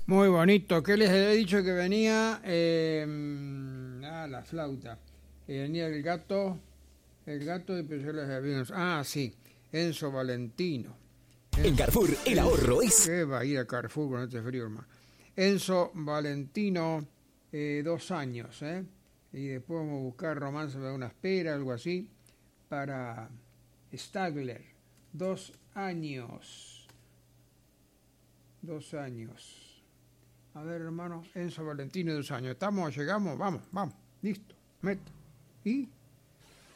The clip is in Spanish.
Muy bonito. ¿Qué les he dicho que venía? La flauta. Venía el gato y pensé los aviones. Ah, sí, Enzo Valentino. En Carrefour, el ahorro es... ¿Qué va a ir a Carrefour con este frío, hermano? Enzo Valentino, 2 años, ¿eh? Y después vamos a buscar Romance de una espera, algo así, para Stagler. 2 años. 2 años. A ver, hermano, Enzo Valentino, 2 años. ¿Estamos? ¿Llegamos? Vamos, vamos. Listo. Meto. ¿Y?